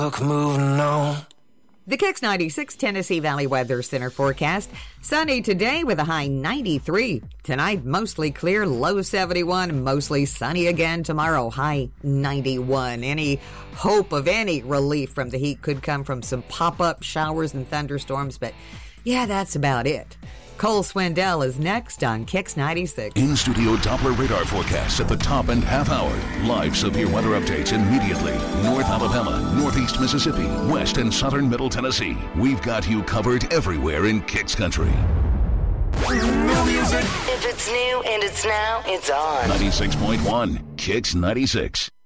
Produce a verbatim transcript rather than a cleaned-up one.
Moving on. The Kicks ninety-six Tennessee Valley Weather Center forecast. Sunny today with a high ninety-three. Tonight, mostly clear, low seventy-one. Mostly sunny again tomorrow, high ninety-one. Any hope of any relief from the heat could come from some pop-up showers and thunderstorms, but yeah, that's about it. Cole Swindell is next on Kicks ninety-six. In-studio Doppler radar forecasts at the top and half hour. Live severe weather updates immediately. North Alabama, Northeast Mississippi, West and Southern Middle Tennessee. We've got you covered everywhere in Kicks Country. New music. If it's new and it's now, it's on. ninety-six point one, Kicks ninety-six.